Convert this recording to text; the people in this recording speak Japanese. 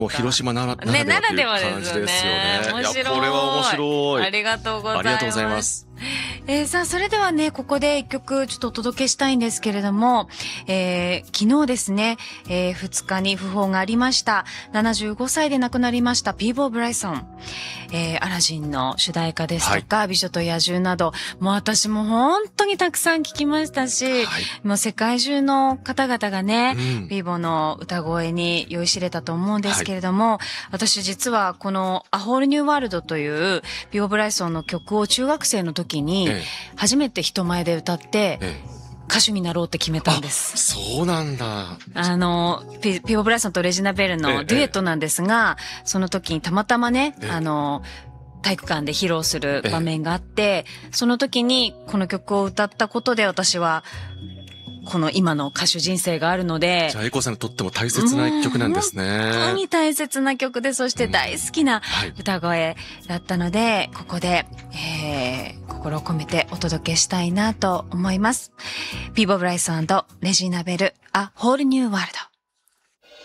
もう広島ならではね、 っていうならでは感じですよですよね。 ね。面白い。 いや、これは面白い。 ありがとうございます。 ありがとうございます。 さあ、それではね、ここで一曲ちょっとお届けしたいんですけれども、昨日ですね、2日に訃報がありました。75歳で亡くなりましたピーボー・ブライソン。アラジンの主題歌ですとか、美女と野獣など、もう私も本当にたくさん聴きましたし、もう世界中の方々がね、ピーボーの歌声に酔いしれたと思うんですけれども、私実はこのA Whole New Worldというピーボー・ブライソンの曲を中学生の時に初めて人前で歌って、歌手になろうって決めたんです。 そうなんだ。 ピーボー・ブライソンとレジナ・ベルのデュエットなんですが、その時にたまたまね、体育館で披露する場面があって、その時にこの曲を歌ったことで私は、この今の歌手人生があるので。 じゃあ、エコさんにとっても大切な曲なんですね。 本当に大切な曲で、そして大好きな歌声だったので、ここで、心を込めてお届けしたいなと思います。ピーボー・ブライソン&レジーナ・ベル、A Whole New World。